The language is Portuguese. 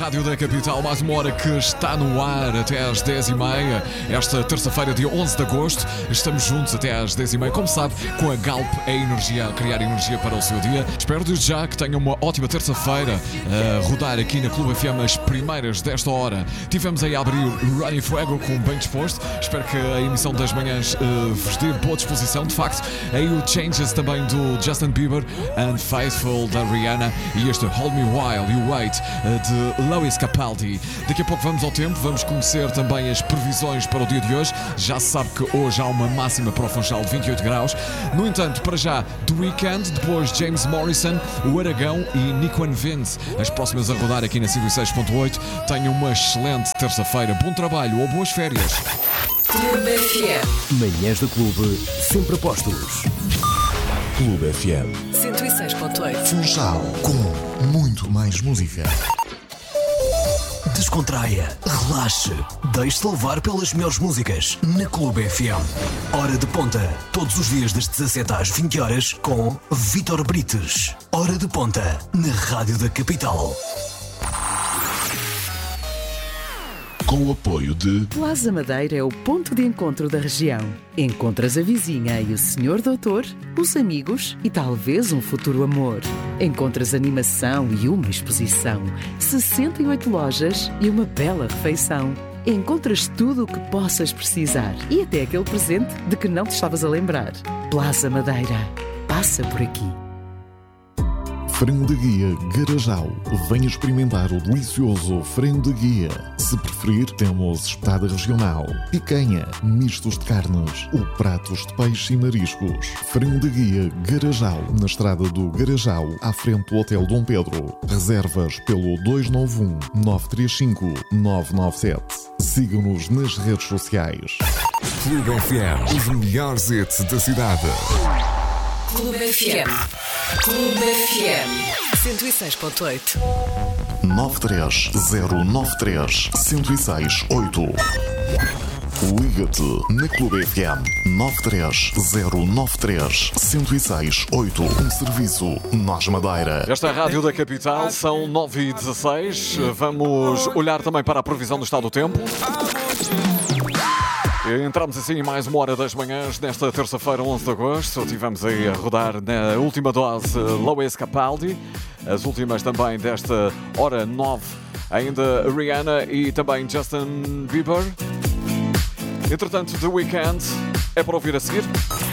Rádio da Capital, mais uma hora que está no ar até às 10h30. Esta terça-feira, dia 11 de agosto, estamos juntos até às 10h30. Como sabe, com a Galp, a energia, a criar energia para o seu dia. Espero desde já que tenha uma ótima terça-feira a rodar aqui na Clube FM as primeiras desta hora. Tivemos aí a abrir Running Fuego com Bem Disposto. Espero que a emissão das manhãs vos dê boa disposição. De facto, aí o Changes também do Justin Bieber, Unfaithful da Rihanna e este Hold Me While You Wait de Lewis Capaldi. Daqui a pouco vamos ao tempo, vamos conhecer também as previsões para o dia de hoje. Já se sabe que hoje há uma máxima para o Funchal de 28 graus. No entanto, para já, The Weeknd, depois James Morrison, o Aragão e Nico and Vince, as próximas a rodar aqui na 106.8. Tenham uma excelente terça-feira, bom trabalho ou boas férias. Clube FM. Manhãs do Clube, sempre apostos. Clube FM 106.8. Funchal, com muito mais música. Descontraia, relaxe, deixe-se levar pelas melhores músicas na Clube FM. Hora de ponta, todos os dias das 17 às 20 horas com Vítor Brites. Hora de ponta, na Rádio da Capital. Com o apoio de Plaza Madeira é o ponto de encontro da região. Encontras a vizinha e o senhor doutor, os amigos e talvez um futuro amor. Encontras animação e uma exposição, 68 lojas e uma bela refeição. Encontras tudo o que possas precisar e até aquele presente de que não te estavas a lembrar. Plaza Madeira. Passa por aqui. Frango de Guia Garajal. Venha experimentar o delicioso frango de guia. Se preferir, temos espetada regional, picanha, mistos de carnes ou pratos de peixe e mariscos. Frango de Guia Garajal, na estrada do Garajal, à frente do Hotel Dom Pedro. Reservas pelo 291-935-997. Sigam-nos nas redes sociais. Clube FM, os melhores hits da cidade. Clube FM. Clube FM 106.8. 93093-1068. Liga-te na Clube FM 93093-1068. Um serviço Nós Madeira. Esta é a Rádio da Capital, são 9h16. Vamos olhar também para a previsão do estado do tempo. Entramos assim em mais uma hora das manhãs nesta terça-feira, 11 de agosto. Tivemos aí a rodar na última dose Lewis Capaldi, as últimas também desta hora 9, ainda Rihanna e também Justin Bieber. Entretanto, The Weeknd é para ouvir a seguir.